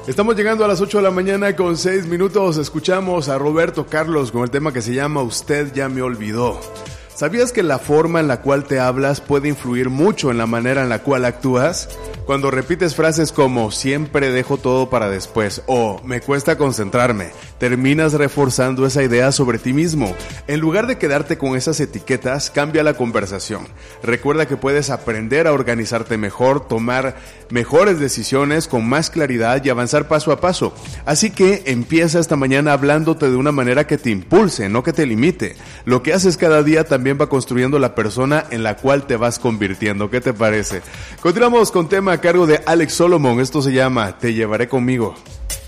Estamos llegando a las 8 de la mañana con 6 minutos. Escuchamos a Roberto Carlos con el tema que se llama Usted ya me olvidó. ¿Sabías que la forma en la cual te hablas puede influir mucho en la manera en la cual actúas? Cuando repites frases como siempre dejo todo para después o me cuesta concentrarme, terminas reforzando esa idea sobre ti mismo. En lugar de quedarte con esas etiquetas, cambia la conversación. Recuerda que puedes aprender a organizarte mejor, tomar mejores decisiones con más claridad y avanzar paso a paso. Así que empieza esta mañana hablándote de una manera que te impulse, no que te limite. Lo que haces cada día también va construyendo la persona en la cual te vas convirtiendo. ¿Qué te parece? Continuamos con tema a cargo de Alex Solomon. Esto se llama Te llevaré conmigo.